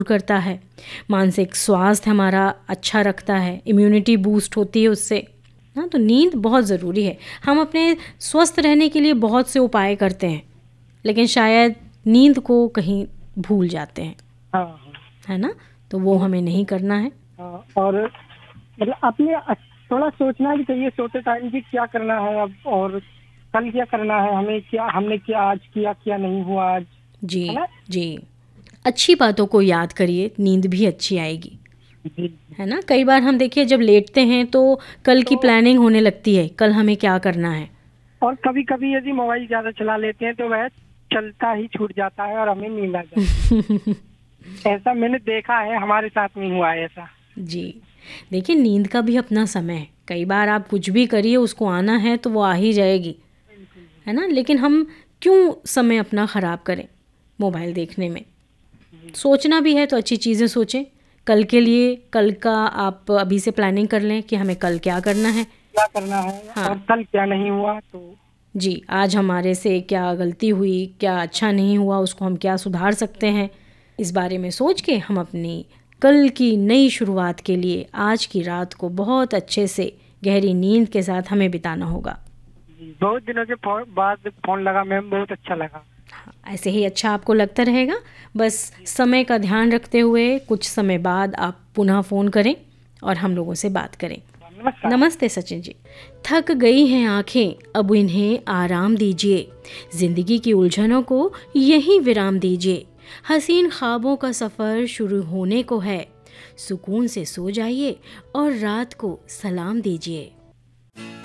करता है, मानसिक स्वास्थ्य हमारा अच्छा रखता है, इम्यूनिटी बूस्ट होती है उससे ना। तो नींद बहुत ज़रूरी है। हम अपने स्वस्थ रहने के लिए बहुत से उपाय करते हैं, लेकिन शायद नींद को कहीं भूल जाते हैं, हाँ है ना। तो वो हमें नहीं करना है। हाँ। और मतलब अपने थोड़ा सोचना भी चाहिए सोते टाइम कि क्या करना है अब, और कल क्या करना है, हमने क्या आज किया, क्या नहीं हुआ आज, जी है ना। जी, अच्छी बातों को याद करिए, नींद भी अच्छी आएगी, जी। है ना। कई बार हम देखिए जब लेटते हैं तो कल की तो प्लानिंग होने लगती है, कल हमें क्या करना है। और कभी कभी यदि मोबाइल ज्यादा चला लेते हैं तो वह चलता ही छूट जाता है और हमें नींद आ जाती है। ऐसा मैंने देखा है, हमारे साथ में हुआ है ऐसा। जी, देखिए नींद का भी अपना समय है। कई बार आप कुछ भी करिए, उसको आना है तो वो आ ही जाएगी, बिल्कुल। है ना। लेकिन हम क्यों समय अपना ख़राब करें मोबाइल देखने में। जी सोचना भी है तो अच्छी चीज़ें सोचें कल के जी। लिए। कल का आप अभी से प्लानिंग कर लें कि हमें कल क्या करना है। क्या करना है हाँ और कल क्या नहीं हुआ, तो जी, आज हमारे से क्या गलती हुई, क्या अच्छा नहीं हुआ, उसको हम क्या सुधार सकते हैं, इस बारे में सोच के हम अपनी कल की नई शुरुआत के लिए आज की रात को बहुत अच्छे से गहरी नींद के साथ हमें बिताना होगा। जी, बहुत दिनों के बाद फोन लगा मैम, बहुत अच्छा लगा। हाँ, ऐसे ही अच्छा आपको लगता रहेगा। बस समय का ध्यान रखते हुए कुछ समय बाद आप पुनः फ़ोन करें और हम लोगों से बात करें। नमस्कार। नमस्ते सचिन जी। थक गई हैं आंखें, अब इन्हें आराम दीजिए, जिंदगी की उलझनों को यहीं विराम दीजिए, हसीन ख्वाबों का सफ़र शुरू होने को है, सुकून से सो जाइए और रात को सलाम दीजिए।